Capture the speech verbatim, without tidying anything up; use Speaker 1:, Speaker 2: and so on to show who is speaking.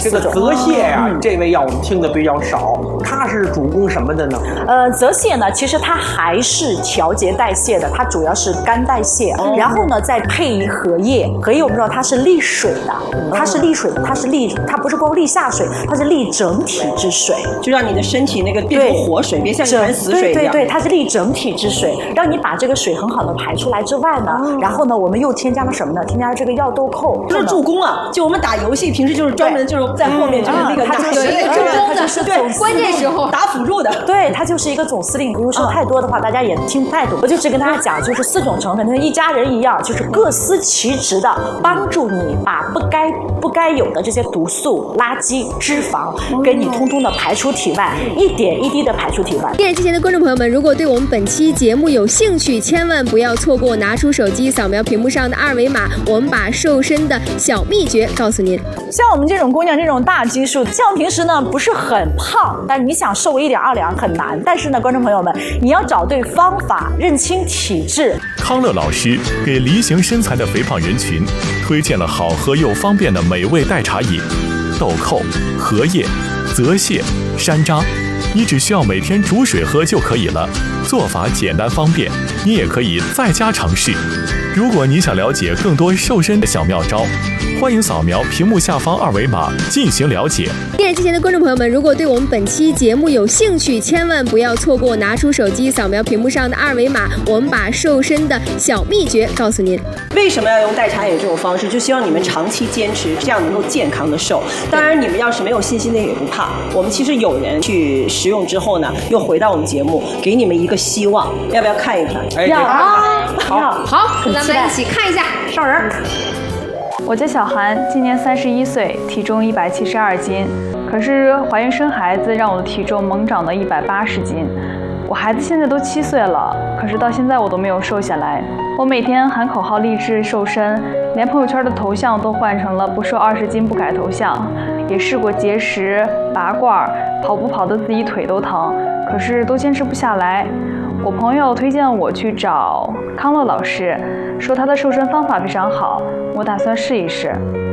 Speaker 1: 这个泽泻呀、啊嗯，这味药我们听的比较少，它是主攻什么的呢？
Speaker 2: 呃，泽泻呢，其实它还是调节代谢的，它主要是肝代谢，哦、然后呢再配以荷叶，荷叶我们知道它是利水的，它是利水的，它是利，它不是光利下水，它是利整体之水，
Speaker 3: 就让你的身体那个变成活水，别像一潭死水一样。
Speaker 2: 对对对，它是利整体之水，让你把这个水很好的排出来之外呢，哦、然后呢，我们又添加了什么呢？添加了这个药豆蔻，
Speaker 3: 就是助攻啊！就我们打游戏，平时就是专门就是在后面就是那个打
Speaker 2: 有一个助攻的，
Speaker 3: 是对
Speaker 4: 关键时候
Speaker 3: 打辅助的。
Speaker 2: 对，它就是一个总司令。比如说太多的话，大家也听不太懂。我就只跟大家讲，就是四种成分，跟一家人一样，就是各司其职的，帮助你把不该不该有的这些毒素、垃圾、脂肪，给你通通的排出体外，一点一滴的排出体外。
Speaker 4: 电视机前的观众朋友们，如果对我们本期节目有兴趣，千万不要错过，拿出手机扫描屏幕上的二维码，我们把瘦身的小秘诀告诉您。
Speaker 2: 像我们这种姑娘，这种大基数，像我平时呢不是很胖，但是你想瘦一两二两很难。但是呢，观众朋友们，你要找对方法，认清体质。
Speaker 5: 康乐老师给梨形身材的肥胖人群推荐了好喝又方便的美味代茶饮：豆蔻、荷叶、泽泻、山楂。你只需要每天煮水喝就可以了，做法简单方便，你也可以在家尝试。如果你想了解更多瘦身的小妙招，欢迎扫描屏幕下方二维码进行了解。
Speaker 4: 电视机前的观众朋友们，如果对我们本期节目有兴趣，千万不要错过，拿出手机扫描屏幕上的二维码，我们把瘦身的小秘诀告诉您。
Speaker 3: 为什么要用代茶饮这种方式？就希望你们长期坚持，这样能够健康的瘦。当然，你们要是没有信心的也不怕，我们其实有人去食用之后呢，又回到我们节目，给你们一个希望。要不要看一看？
Speaker 1: 哎，
Speaker 2: 要
Speaker 4: 啊！
Speaker 2: 好，
Speaker 4: 好，咱们一起看一下。
Speaker 2: 上人。
Speaker 6: 我叫小韩，今年三十一岁，体重一百七十二斤。可是怀孕生孩子让我的体重猛涨到一百八十斤。我孩子现在都七岁了，可是到现在我都没有瘦下来。我每天喊口号励志瘦身，连朋友圈的头像都换成了不瘦二十斤不改头像。也试过节食、拔罐，跑步跑得自己腿都疼，可是都坚持不下来。我朋友推荐我去找康乐老师，说他的瘦身方法非常好，我打算试一试。